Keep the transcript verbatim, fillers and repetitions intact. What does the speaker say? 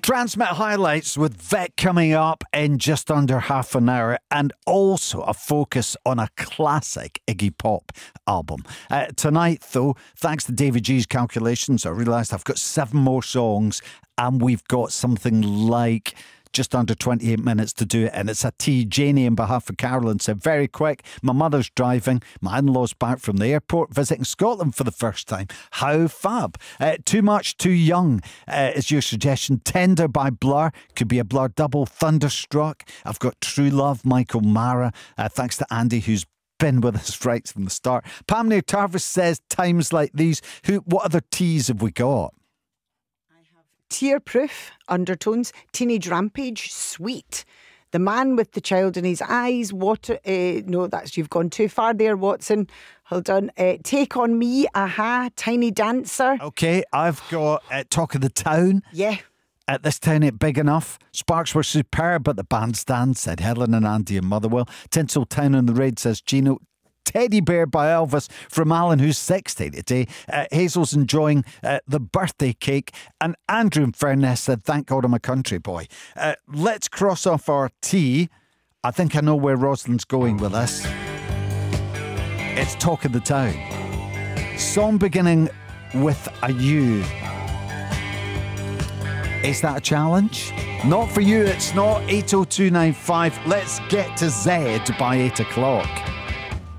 Transmit highlights with Vet coming up in just under half an hour, and also a focus on a classic Iggy Pop album. Uh, tonight, though, thanks to David G's calculations, I realised I've got seven more songs, and we've got something like just under twenty-eight minutes to do it, and it's a tea. Janie, on behalf of Carolyn, said, very quick, my mother's driving, my in-laws back from the airport, visiting Scotland for the first time. How fab. Uh, too much, too young uh, is your suggestion. Tender by Blur, could be a Blur double. Thunderstruck, I've got True Love, Michael Mara, uh, thanks to Andy, who's been with us right from the start. Pam near Tarvis says, times like these. Who? What other teas have we got? Tear-proof, Undertones, Teenage Rampage, Sweet, The Man with the Child in His Eyes, Water, uh, no, that's You've Gone Too Far there, Watson, hold on, uh, Take On Me, Aha, Tiny Dancer. Okay, I've got uh, Talk of the Town. Yeah. At This Town Ain't Big Enough. Sparks were superb, but the bandstand, said Helen and Andy and Motherwell. Tinsel Town on the Raid, says Gino. Teddy Bear by Elvis from Alan, who's sixty today. Uh, Hazel's enjoying uh, the birthday cake. And Andrew in Furness said, thank God I'm a country boy. Uh, let's cross off our tea. I think I know where Rosalind's going with this. It's Talk of the Town. Song beginning with a U. Is that a challenge? Not for you, it's not. eight oh two nine five. Let's get to Z by eight o'clock.